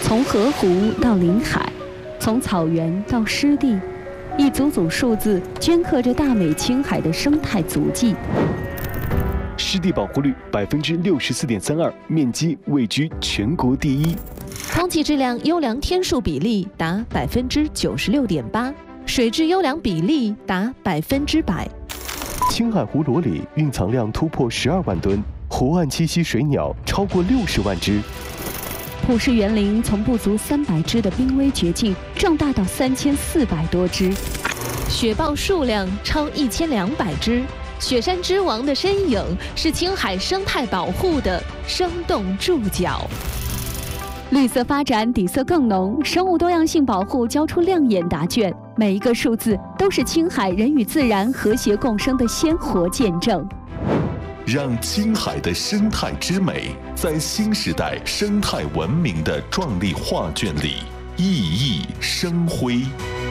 从河湖到临海，从草原到湿地，一组组数字镌刻着大美青海的生态足迹。 湿地保护率64.32%，面积位居全国第一。 空气质量优良天数比例达96.8%，水质优良比例达100%。 青海湖裸里蕴藏量突破12万吨，湖岸栖息水鸟超过60万只。 普氏园林从不足300只的濒危绝境壮大到3400多只， 雪豹数量超1200只。雪山之王的身影是青海生态保护的生动注脚。 绿色发展底色更浓，生物多样性保护交出亮眼答卷，每一个数字都是青海人与自然和谐共生的鲜活见证。 让青海的生态之美在新时代生态文明的壮丽画卷里熠熠生辉。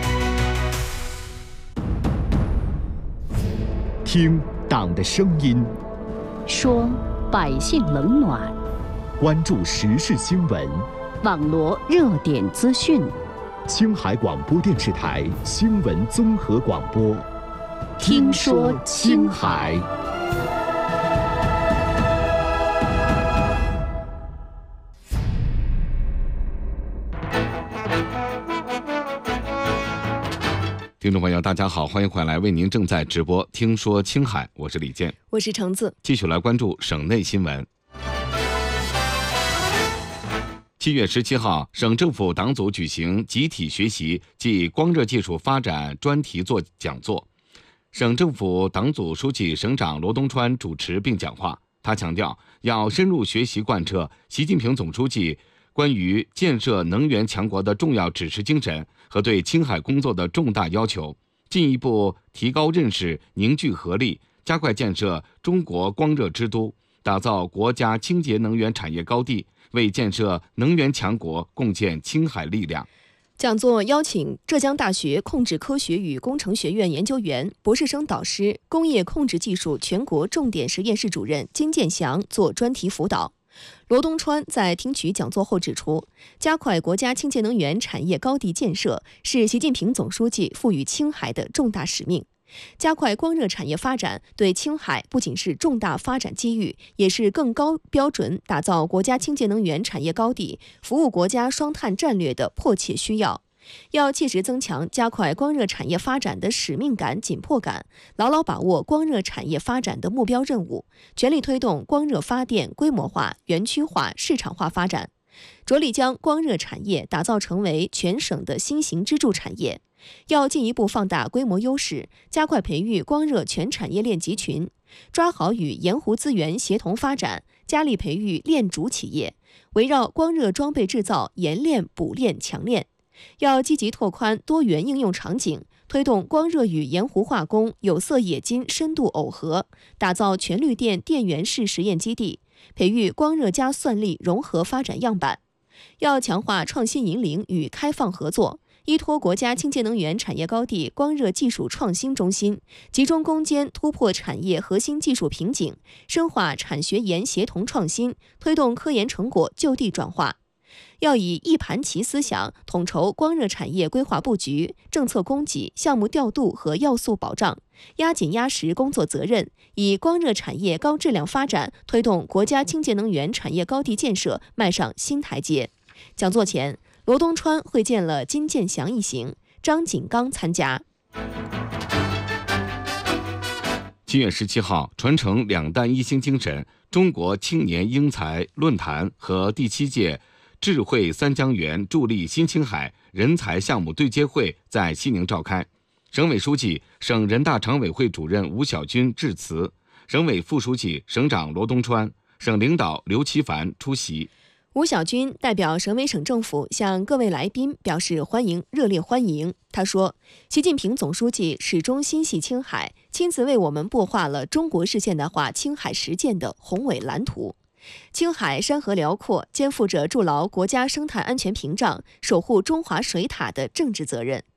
听党的声音， 说百姓冷暖， 关注时事新闻， 网罗热点资讯。 青海广播电视台新闻综合广播， 听说青海。 听众朋友，大家好，欢迎回来，为您正在直播《听说青海》，我是李健， 我是橙子， 继续来关注省内新闻。7月17号，省政府党组举行集体学习暨光热技术发展专题讲座，省政府党组书记、省长罗东川主持并讲话。他强调，要深入学习贯彻习近平总书记关于建设能源强国的重要指示精神和对青海工作的重大要求，进一步提高认识，凝聚合力，加快建设中国光热之都，打造国家清洁能源产业高地，为建设能源强国贡献青海力量。 讲座邀请浙江大学控制科学与工程学院研究员、博士生导师、工业控制技术全国重点实验室主任金建祥做专题辅导。罗东川在听取讲座后指出，加快国家清洁能源产业高地建设是习近平总书记赋予青海的重大使命。加快光热产业发展对青海不仅是重大发展机遇，也是更高标准打造国家清洁能源产业高地、服务国家双碳战略的迫切需要。要切实增强加快光热产业发展的使命感、紧迫感，牢牢把握光热产业发展的目标任务，全力推动光热发电规模化、园区化、市场化发展，着力将光热产业打造成为全省的新型支柱产业。要进一步放大规模优势，加快培育光热全产业链集群，抓好与盐湖资源协同发展，加力培育链主企业，围绕光热装备制造研链、补链、强链。要积极拓宽多元应用场景，推动光热与盐湖化工、有色冶金深度耦合，打造全绿电电源式实验基地，培育光热加算力融合发展样板。要强化创新引领与开放合作，依托国家清洁能源产业高地光热技术创新中心，集中攻坚突破产业核心技术瓶颈，深化产学研协同创新，推动科研成果就地转化。要以一盘棋思想统筹光热产业规划布局、政策供给、项目调度和要素保障，压紧压实工作责任，以光热产业高质量发展推动国家清洁能源产业高地建设迈上新台阶。讲座前，罗东川会见了金建祥一行，张锦刚参加。 7月17号，传承两弹一星精神，中国青年英才论坛和第7届智慧三江源助力新青海人才项目对接会在西宁召开。省委书记、省人大常委会主任吴小军致辞，省委副书记、省长罗东川、省领导刘奇凡出席。 吴小军代表省委省政府向各位来宾表示欢迎，热烈欢迎。他说，习近平总书记始终心系青海，亲自为我们擘画了中国式现代化青海实践的宏伟蓝图。青海山河辽阔，肩负着筑牢国家生态安全屏障、守护中华水塔的政治责任。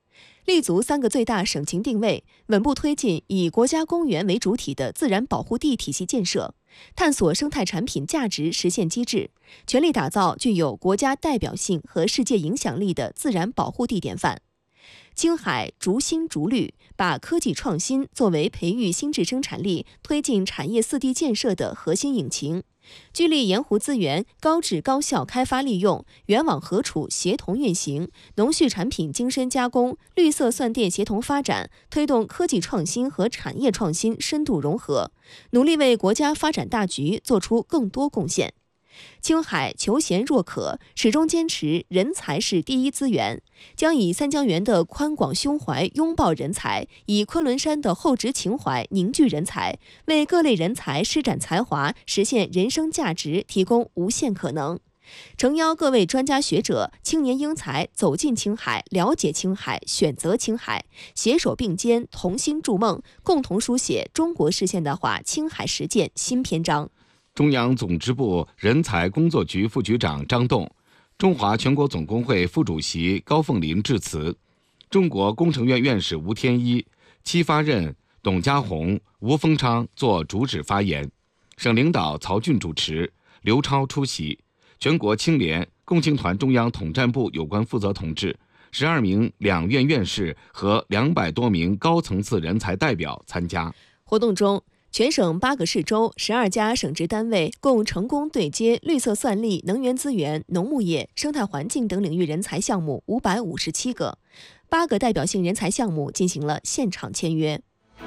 立足3个最大省情定位，稳步推进以国家公园为主体的自然保护地体系建设，探索生态产品价值实现机制，全力打造具有国家代表性和世界影响力的自然保护地典范。青海逐新逐绿，把科技创新作为培育新质生产力、推进产业4地建设的核心引擎，聚力盐湖资源高质高效开发利用、源网合处协同运行、农畜产品精深加工、绿色蒜电协同发展，推动科技创新和产业创新深度融合，努力为国家发展大局做出更多贡献。青海求贤若渴，始终坚持人才是第一资源，将以三江源的宽广胸怀拥抱人才，以昆仑山的厚植情怀凝聚人才，为各类人才施展才华、实现人生价值提供无限可能。诚邀各位专家学者、青年英才走进青海，了解青海，选择青海，携手并肩，同心筑梦，共同书写中国式现代化青海实践新篇章。 中央总支部人才工作局副局长张栋，中华全国总工会副主席高凤林致辞，中国工程院院士吴天一、戚发轫、董家宏、吴丰昌作主旨发言，省领导曹俊主持，刘超出席，全国青联、共青团中央统战部有关负责同志、12名两院院士和200多名高层次人才代表参加。 活动中，全省8个市州、12家省直单位共成功对接绿色算力、能源资源、农牧业、生态环境等领域人才项目557个，8个代表性人才项目进行了现场签约。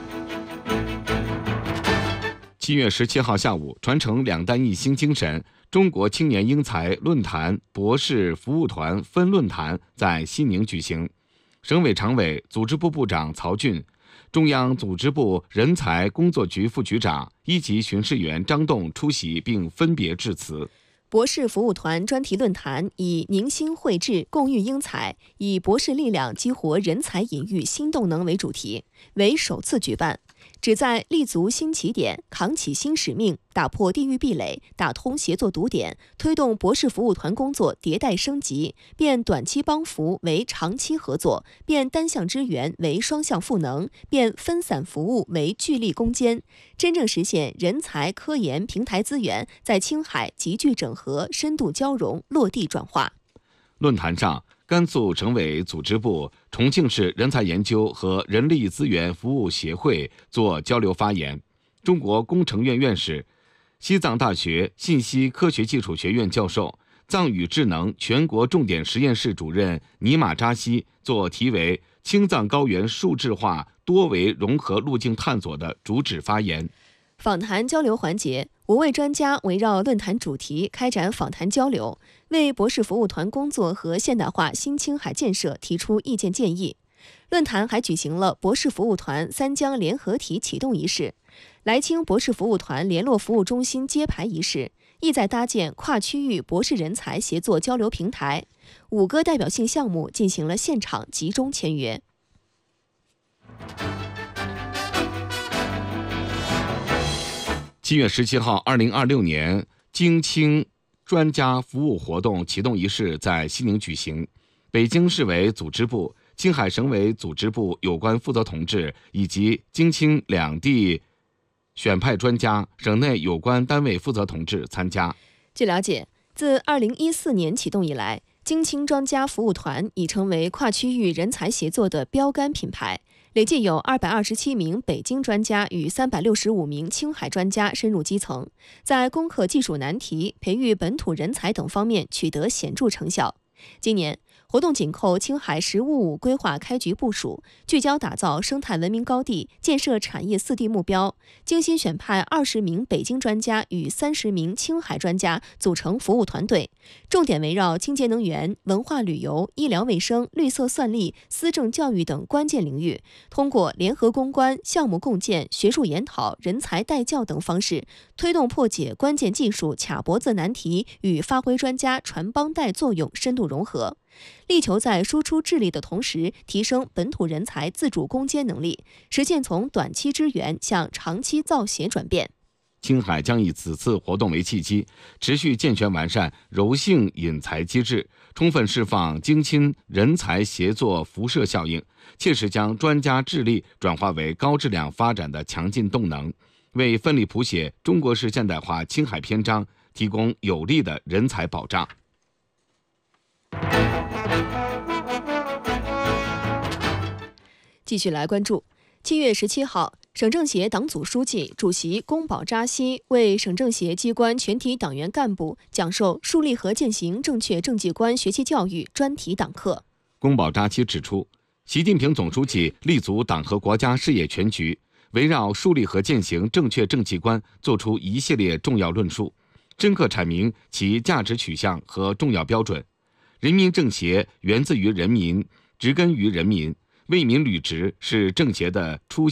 7月17号下午，传承2弹1星精神中国青年英才论坛博士服务团分论坛在西宁举行，省委常委、组织部部长曹俊、中央组织部人才工作局副局长、1级巡视员张栋出席并分别致辞。 博士服务团专题论坛以凝心绘智，共育英才，以博士力量激活人才引育新动能为主题，为首次举办，旨在立足新起点，扛起新使命，打破地域壁垒，打通协作堵点，推动博士服务团工作迭代升级，变短期帮扶为长期合作，变单向支援为双向赋能，变分散服务为聚力攻坚，真正实现人才、科研、平台资源在青海集聚整合、深度交融、落地转化。 论坛上，甘肃省委组织部、重庆市人才研究和人力资源服务协会作交流发言，中国工程院院士、西藏大学信息科学技术学院教授、藏语智能全国重点实验室主任尼玛扎西作题为青藏高原数字化多维融合路径探索的主旨发言。 访谈交流环节，5位专家围绕论坛主题开展访谈交流，为博士服务团工作和现代化新青海建设提出意见建议。论坛还举行了博士服务团三江联合体启动仪式、来青博士服务团联络服务中心揭牌仪式，意在搭建跨区域博士人才协作交流平台。5个代表性项目进行了现场集中签约。 7月17号，2026年京青专家服务活动启动仪式在西宁举行。北京市委组织部、青海省委组织部有关负责同志以及京青两地选派专家、省内有关单位负责同志参加。 据了解，自2014年启动以来，京青专家服务团已成为跨区域人才协作的标杆品牌。累计有227名北京专家与365名青海专家深入基层，在攻克技术难题、培育本土人才等方面取得显著成效。今年，活动紧扣青海“十五五”规划开局部署，聚焦打造生态文明高地、建设产业4地目标，精心选派20名北京专家与30名青海专家组成服务团队，重点围绕清洁能源、文化旅游、医疗卫生、绿色算力、思政教育等关键领域，通过联合攻关、项目共建、学术研讨、人才带教等方式，推动破解关键技术卡脖子难题与发挥专家传帮带作用深度融合，力求在输出智力的同时，提升本土人才自主攻坚能力，实现从短期支援向长期造血转变。 青海将以此次活动为契机，持续健全完善柔性引才机制，充分释放京津人才协作辐射效应，切实将专家智力转化为高质量发展的强劲动能，为奋力谱写中国式现代化青海篇章提供有力的人才保障。 继续来关注7月17号，省政协党组书记、主席龚宝扎西为省政协机关全体党员干部讲授树立和践行正确政绩观学习教育专题党课。 龚宝扎西指出，习近平总书记立足党和国家事业全局，围绕树立和践行正确政绩观作出一系列重要论述，深刻阐明其价值取向和重要标准。人民政协源自于人民，植根于人民，为民履职是政协的初心。